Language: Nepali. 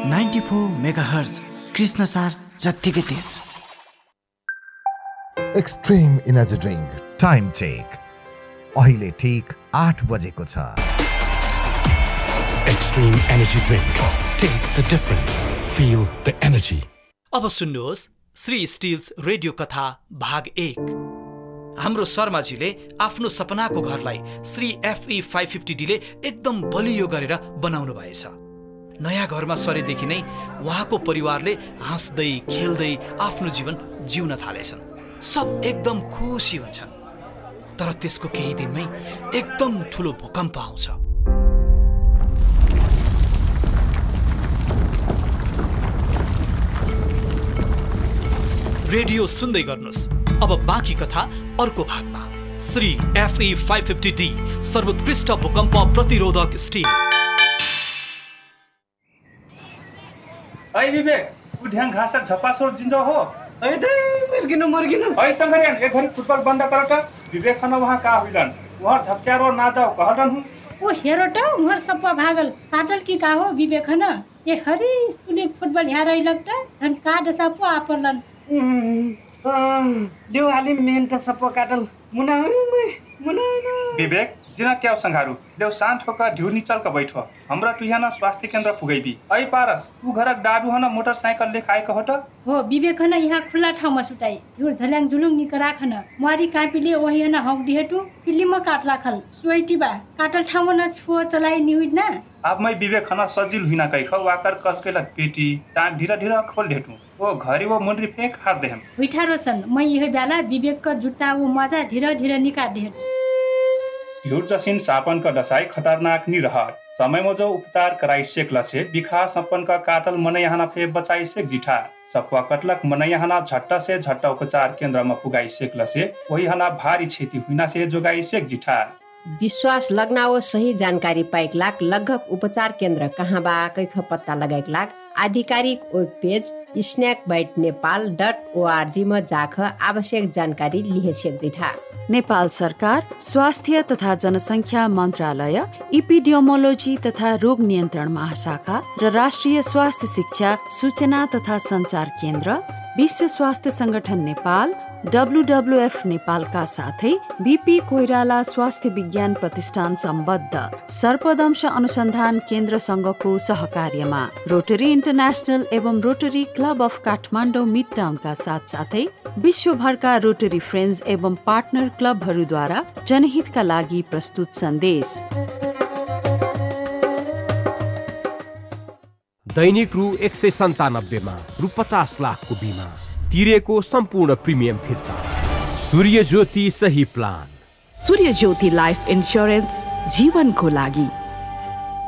94 मेगाहर्ज कृष्णसार जत्तिकै तेज। Extreme energy drink time check अहिले ठीक 8 बजेको छ। Extreme Energy Drink. Taste the difference. Feel the energy. अब सुन्नुहोस् श्री स्टिल्स रेडियो कथा भाग 1। हाम्रो शर्माजीले आफ्नो सपनाको घरलाई श्री FE 550Dले एकदम बलियो गरेर बनाउनु भएछ। नयाँ घरमा सरेदेखि नै उहाँको परिवारले हाँस्दै खेल्दै आफ्नो जीवन जिउन थालेछन्। सब एकदम खुसी हुन्छन्। तर त्यसको केही दिनमै एकदम ठुलो भूकम्प आउँछ। रेडियो सुन्दै गर्नुस्। अब बाँकी कथा अर्को भागमा। श्री FE 550D सर्वोत्कृष्ट भूकम्प प्रतिरोधक स्टिल। ऐ विवेक उठ्याङ घाँसक झपासोर जिन्जो हो। ऐ दे मर्गिनु ऐ संगरियन एक घडी फुटबल बन्द कर त। विवेक खन वहाँ का हुइलन वहाँ झपच्यारो ना जाओ कहलन हूँ। ओ हेरो त उहर सप्पा भागल पाटल की का हो विवेक खन ये हरी स्कूल फुटबल यहाँ रही लगता झन का दसा पो आपरलन देव हाली मेन त सप्पा काटल मुना विवेक जिना क्याउ संघारु देव शान्त होकर ढिउ निचल का बैठो हमरा तुहियाना स्वास्थ्य केन्द्र पुगैबी। ऐ पारस उ घरक दादु हन मोटरसाइकल ले खाएको हो त हो विवेक खन यहाँ खुला ठाउँमा सुताई ढिउ झल्याङ जुलुङ निकरा खन मारी कापीले ओही हन हक दिहेटु फिल्ममा काट राखल सोइटीबा काटल ठाउँमा न छुओ चलाई निहुid ना अब मै विवेक खन सजिल हुइना कै ख वाकर कसकेला पेटी टाक ढिरा ढिरा खोल देटु ओ घरी वो मुन्री फेक हात देहम उठा रोशन मै यही बेला विवेक का जुत्ता वो मजा ढिरा ढिरा निकाट देहेटु। ढिउर जसिन सापन का दसाई खतरनाक नि रह समय में जो उपचार कराई सेकला से बिखा सपन का काटल मन यहाँ फे बचाई सेक जिठा सपवा कटलक मन यहाँ झट्टा से झट्टा उपचार केंद्र में पुगाई सेकला से वही हना भारी क्षति हुइना से जोगाई सेक जिठा। विश्वास लगनाओ सही जानकारी पाइक लाग लगभग उपचार केन्द्र कहाँ बा कैख पत्ता लगाइक लाग आधिकारिक वेब पेज snackbitenepal.org में जाख आवश्यक जानकारी लिहेछेक जिठा। नेपाल सरकार स्वास्थ्य तथा जनसङ्ख्या मन्त्रालय इपिडियोमोलोजी तथा रोग नियन्त्रण महाशाखा र राष्ट्रिय स्वास्थ्य शिक्षा सूचना तथा सञ्चार केन्द्र विश्व स्वास्थ्य संगठन नेपाल WWF नेपालका साथै बीपी कोइराला स्वास्थ्य विज्ञान प्रतिष्ठान सम्बद्ध सर्पदंश अनुसन्धान केन्द्र संघको सहकार्यमा रोटरी इन्टरनेशनल एवं rotary club of Kathmandu mid टाउनका साथसाथै विश्वभरका रोटरी फ्रेन्ड्स एवं पार्टनर क्लबहरूद्वारा जनहितका लागि प्रस्तुत सन्देश। दैनिक रु 197 मा रु 50 लाखको बिमा तिरेको सम्पूर्ण प्रिमियम फिर्ता। सूर्य ज्योति सही प्लान। सूर्य ज्योति लाइफ इन्स्योरेन्स जीवनको लागि।